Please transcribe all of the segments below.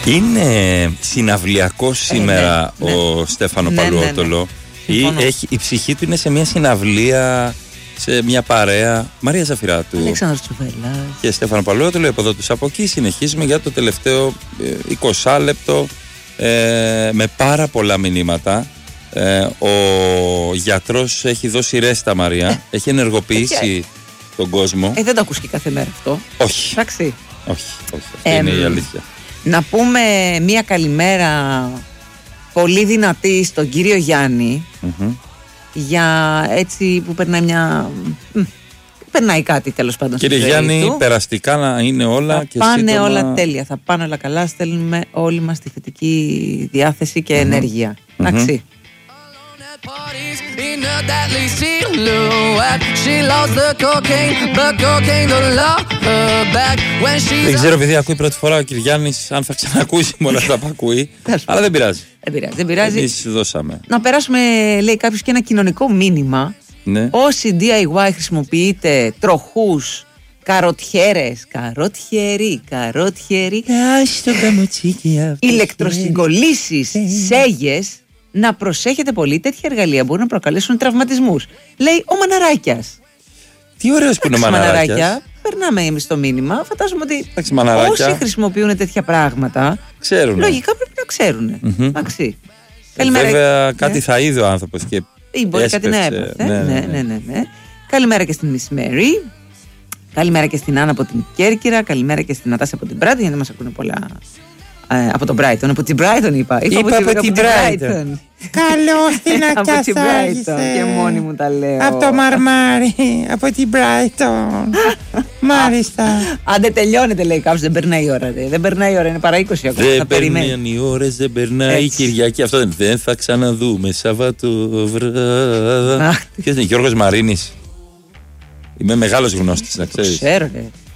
Είναι συναυλιακός σήμερα ο Στέφανο Παλαιότολο. Η ψυχή του είναι σε μια συναυλία, σε μια παρέα. Μαρία Ζαφυράτου, Αλέξανδρος Τσουβέλλας και Στέφανο Παλαιότολο από εδώ τους. Από εκεί συνεχίζουμε για το τελευταίο 20 λεπτό με πάρα πολλά μηνύματα. Ο γιατρός έχει δώσει ρέστα, Μαρία. Έχει ενεργοποιήσει τον κόσμο. Δεν το ακούς και κάθε μέρα αυτό. Όχι. Εντάξει. Όχι. Αυτή είναι η αλήθεια. Να πούμε μία καλημέρα πολύ δυνατή στον κύριο Γιάννη, για έτσι που περνάει περνάει κάτι τέλος πάντων. Κύριε Γιάννη, περαστικά να είναι όλα θα και πάνε σύντομα... όλα τέλεια, θα πάνε όλα καλά. Στέλνουμε όλοι μας τη θετική διάθεση και ενέργεια. Εντάξει. Δεν ξέρω, επειδή ακούει πρώτη φορά ο Κυριάννης, αν θα ξανακούσει με όλα αυτά που ακούει. Αλλά δεν πειράζει. Δεν πειράζει. Εμείς δώσαμε. Να περάσουμε, λέει κάποιος, και ένα κοινωνικό μήνυμα. Ναι. Όσοι DIY χρησιμοποιείτε τροχούς, καροτιέρες, καρότιερι, ηλεκτροσυγκολήσεις, σέγες, να προσέχετε πολύ. Τέτοια εργαλεία μπορούν να προκαλέσουν τραυματισμούς. Λέει ο Μαναράκιας. Τι ωραίος που είναι ο Μαναράκια. Περνάμε εμείς το μήνυμα. Φαντάζομαι ότι όσοι χρησιμοποιούν τέτοια πράγματα, ξέρουν. Λογικά πρέπει να ξέρουν. Εντάξει. Βέβαια κάτι θα είδε ο άνθρωπος και ή μπορεί κάτι να έπαθε. Ναι. Καλημέρα και στην Miss Mary. Καλημέρα και στην Άννα από την Κέρκυρα. Καλημέρα και στην Νατάσια από την Brighton. Γιατί μας ακούνε πολλά. Από τον Brighton. Από την Brighton είπα. Είπα από την Brighton. Καλώς την ακιασάγησε. Και μόνη μου τα λέω. Από το Μαρμάρι. Από την Brighton. Μάλιστα. Αν δεν τελειώνεται, λέει κάποιος, δεν περνάει η ώρα. Δεν περνάει η ώρα, είναι παρά 20 ακόμα. Δεν περνάνε οι ώρες, δεν περνάει η Κυριακή. Αυτό δεν θα ξαναδούμε Σαββάτο βράδυ. Ποιος είναι, Γιώργος Μαρίνης? Είμαι μεγάλος γνώστης, να ξέρεις. Ξέρω,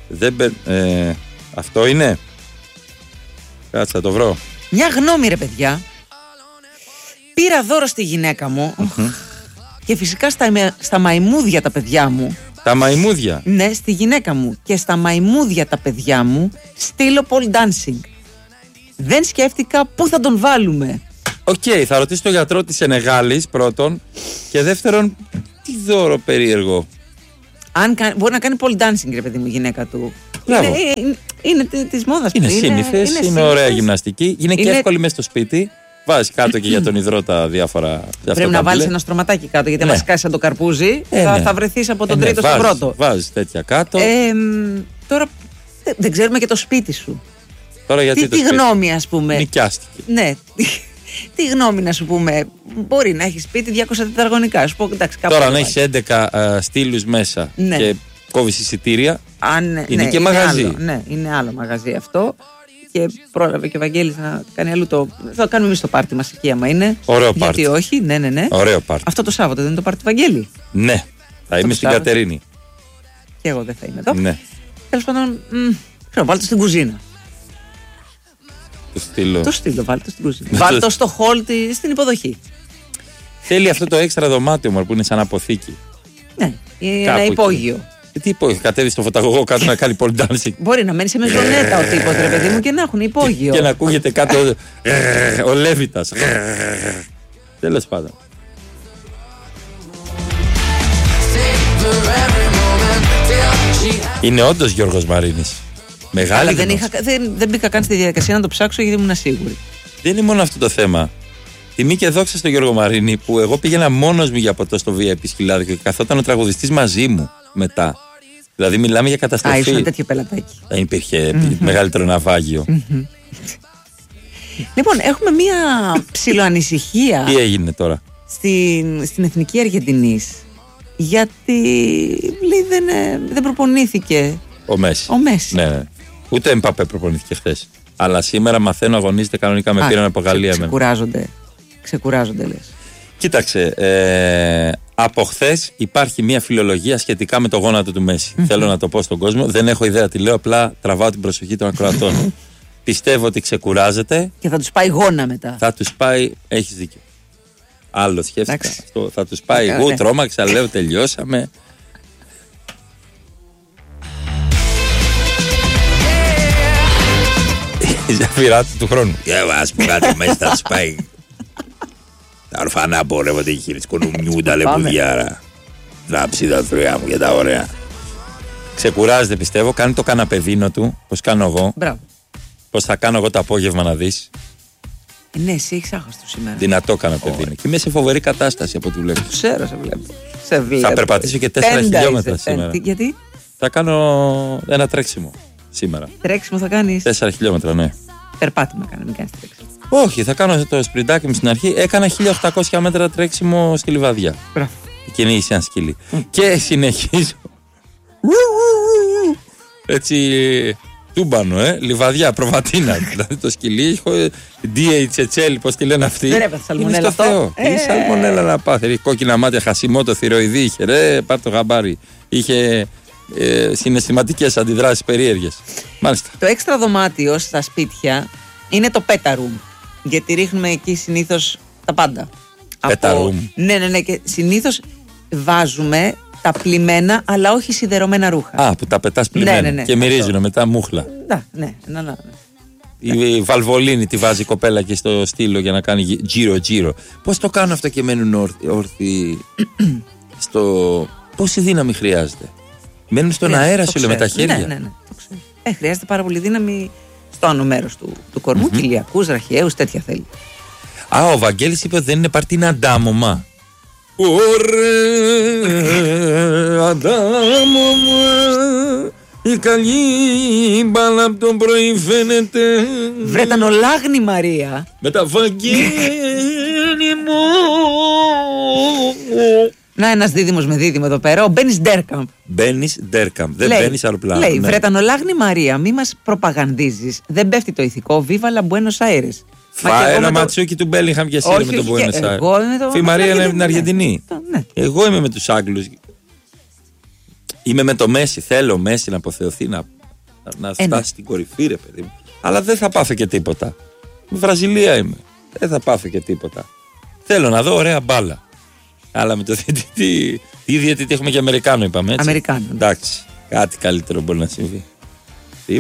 αυτό είναι. Κάτσε, θα το βρω. Μια γνώμη, ρε παιδιά. Πήρα δώρο στη γυναίκα μου και φυσικά στα μαϊμούδια τα παιδιά μου. Τα μαϊμούδια? Ναι, στη γυναίκα μου και στα μαϊμούδια τα παιδιά μου στείλω pole dancing. Δεν σκέφτηκα πού θα τον βάλουμε. Οκ, θα ρωτήσω τον γιατρό της Σενεγάλης πρώτον και δεύτερον, τι δώρο περίεργο. Μπορεί να κάνει pole dancing, ρε παιδί μου, η γυναίκα του. Είναι της μόδας. Είναι σύνηθες, είναι ωραία γυμναστική. Είναι και εύκολη μέσα στο σπίτι. Βάζεις κάτω και για τον υδρότα διάφορα. Πρέπει να βάλεις ένα στρωματάκι κάτω, γιατί άμα σκάσεις σαν το καρπούζι θα βρεθείς από τον τρίτο στον πρώτο. Βάζεις τέτοια κάτω. Τώρα δεν ξέρουμε και το σπίτι σου. Τώρα γιατί τι γνώμη, ας πούμε. Νοικιάστηκε. Ναι. Τι γνώμη να σου πούμε. Μπορεί να έχει σπίτι 200 τετραγωνικά. Σου πω, εντάξει, τώρα, αν έχει 11 στήλους μέσα και κόβεις εισιτήρια, είναι και μαγαζί. Είναι άλλο μαγαζί αυτό. Και πρόλαβε και ο Βαγγέλης να κάνει αλλού το. Θα κάνουμε εμείς το πάρτι μας εκεί, άμα είναι. Ωραίο πάρτι. Γιατί όχι, ναι. Ωραίο πάρτι. Αυτό το Σάββατο δεν είναι το πάρτι του Βαγγέλη? Ναι, θα είμαι στην Κατερίνη. Και εγώ δεν θα είμαι εδώ. Ναι. Τέλος πάντων, βάλτε το στην κουζίνα. Το στείλω, βάλτε το στην κουζίνα. Βάλτε το στο hall στην υποδοχή. Θέλει αυτό το έξτρα δωμάτιο που είναι σαν αποθήκη. Ναι, είναι ένα υπόγειο. Τι υπόγειο, κατέβει στο φωταγωγό κάτω να κάνει pole dancing. Μπορεί να μένει σε μεζονέτα ο τύπος, ρε παιδί μου, και να έχουν υπόγειο. Και να ακούγεται κάτω ο Λέβιτας. Τέλος πάντων. Είναι όντως Γιώργος Μαρίνης. Μεγάλη. Δεν μπήκα καν στη διαδικασία να το ψάξω, γιατί ήμουν σίγουρη. Δεν είναι μόνο αυτό το θέμα. Τιμή και δόξα στον Γιώργο Μαρίνη, που εγώ πήγαινα μόνος μου για ποτό στο VIP Σκυλάδικο και καθόταν ο τραγουδιστής μαζί μου μετά. Δηλαδή μιλάμε για καταστροφή. Ήσουν τέτοιο πελατάκι. Δεν υπήρχε μεγαλύτερο ναυάγιο. Λοιπόν, έχουμε μία ψιλοανησυχία. Τι έγινε τώρα? Στην Εθνική Αργεντινής. Γιατί λέει δεν προπονήθηκε ο Μέση. Ναι. Ούτε Εμπαπέ προπονήθηκε χθες. Αλλά σήμερα μαθαίνω αγωνίζεται κανονικά. Με πήραν από Γαλλία. Ξεκουράζονται λες. Κοίταξε, από χθες υπάρχει μια φιλολογία σχετικά με το γόνατο του Μέση. Θέλω να το πω στον κόσμο. Δεν έχω ιδέα τι λέω, απλά τραβάω την προσοχή των ακροατών. Πιστεύω ότι ξεκουράζεται. Και θα τους πάει γόνα μετά. Θα τους πάει, έχεις δίκιο. Άλλο σκέφτηκα αυτό. Θα τους πάει. Εγώ τρόμαξα, λέω τελειώσαμε. Η Ζαφυράτη του χρόνου. Ας πω κάτι μέσα θα σπάει. Τα ορφανά πορεύονται οι χείρες κονομιού, τα λεπουδιάρα. Τράψει τα θριά μου για τα ωραία. Ξεκουράζεται πιστεύω, κάνει το καναπεδίνο του, πως κάνω εγώ. Μπράβο. Πως θα κάνω εγώ το απόγευμα να δεις. Ναι, εσύ έχεις άχαστο σήμερα. Δυνατό καναπεδίνο. Και είμαι σε φοβερή κατάσταση από ό,τι βλέπω. Ξέρω, σε βλέπω. Θα περπατήσω και 4 χιλιόμετρα σήμερα. Γιατί? Θα κάνω ένα τρέξιμο σήμερα. Τρέξιμο θα κάνεις? 4 χιλιόμετρα, ναι. Περπάτημα κάνω, μην κάνεις τρέξιμο. Όχι, θα κάνω το σπριντάκι μου στην αρχή. Έκανα 1800 μέτρα τρέξιμο στη Λιβαδιά. Μπράβο. Κυνήγησε ένα σκυλί. Και συνεχίζω. Έτσι. Τούμπανο, Λιβαδιά, προβατίνα. Δηλαδή το σκυλί, έχω DHL, πώς τη λένε αυτοί. Δεν έπαθε σαλμονέλα αυτό. Τι σαλμονέλα να πάθει. Έχει κόκκινα μάτια, χασιμό, το θηροειδή είχε. Ρε, πάρ' το γαμπάρι. Είχε συναισθηματικές αντιδράσεις περίεργες. Μάλιστα. Το έξτρα δωμάτιο στα σπίτια είναι το peta room. Γιατί ρίχνουμε εκεί συνήθως τα πάντα. Peta room. Ναι. Και συνήθως βάζουμε τα πλημμένα, αλλά όχι σιδερωμένα ρούχα. Α, που τα πετάς πλημμένα. Ναι. Και μυρίζουν μετά μούχλα. Ναι. Η Βαλβολίνη τη βάζει η κοπέλα και στο στήλο για να κάνει γύρω-γύρω. Πώς το κάνουν αυτό και μένουν όρθιοι στο. Πόση δύναμη χρειάζεται? Μένουν στον αέρα, σου λέω, με τα χέρια. Ναι, το ξέρω. Χρειάζεται πάρα πολύ δύναμη στο άνω μέρος του κορμού, κοιλιακούς, ραχιαίους, τέτοια θέλει. Α, ο Βαγγέλης είπε ότι δεν είναι πάρτι, είναι αντάμωμα. Ωραία, αντάμωμα. Η καλή μπάλα από τον πρωί φαίνεται. Βρετανολάγνη Μαρία. Με τα Βαγγέλη μου. Να, ένας δίδυμος με δίδυμο εδώ πέρα, ο Μπένις Ντέρκαμπ. Μπένις Ντέρκαμπ, δεν μπαίνεις αεροπλάνο. Λέει, Βρετανολάγνη Μαρία, μη μας προπαγανδίζεις. Δεν πέφτει το ηθικό, βίβαλα Μπουένος Άιρες. Φάει ένα ματσούκι του Μπέλιγχαμ και εσύ με τον Μπουένος Άιρες. Φι Μαρία είναι από την Αργεντινή. Εγώ είμαι με τους Άγγλους. Είμαι με το Μέση. Θέλω ο Μέση να αποθεωθεί, να φτάσει στην κορυφή, ρε παιδί μου. Αλλά δεν θα πάθω και τίποτα. Με Βραζιλία είμαι. Δεν θα πάθω και τίποτα. Θέλω να δω ωραία μπάλα. Αλλά με το διαιτητή. Τι διαιτητή έχουμε και Αμερικάνο, είπαμε έτσι. Αμερικάνο. Εντάξει. Κάτι καλύτερο μπορεί να συμβεί.